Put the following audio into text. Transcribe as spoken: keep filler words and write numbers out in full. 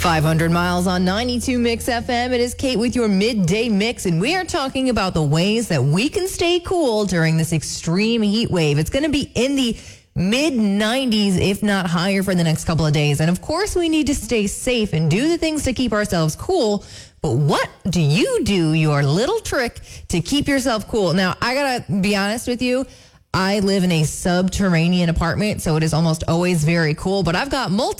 five hundred miles on ninety-two Mix F M. It is Kate with your midday mix, and we are talking about the ways that we can stay cool during this extreme heat wave. It's going to be in the mid nineties, if not higher, for the next couple of days. And of course, we need to stay safe and do the things to keep ourselves cool. But what do you do, your little trick to keep yourself cool? Now, I got to be honest with you. I live in a subterranean apartment, so it is almost always very cool, but I've got multiple